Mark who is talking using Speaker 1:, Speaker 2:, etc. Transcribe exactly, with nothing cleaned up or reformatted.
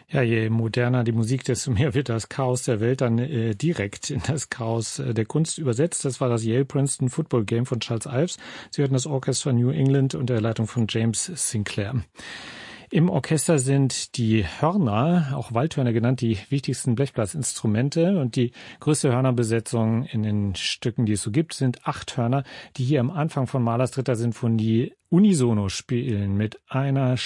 Speaker 1: Ja, je moderner die Musik, desto mehr wird das Chaos der Welt dann äh, direkt in das Chaos äh, der Kunst übersetzt. Das war das Yale-Princeton Football Game von Charles Ives. Sie hörten das Orchestra New England unter der Leitung von James Sinclair. Im Orchester sind die Hörner, auch Waldhörner genannt, die wichtigsten Blechblasinstrumente. Und die größte Hörnerbesetzung in den Stücken, die es so gibt, sind acht Hörner, die hier am Anfang von Mahlers dritter Sinfonie unisono spielen mit einer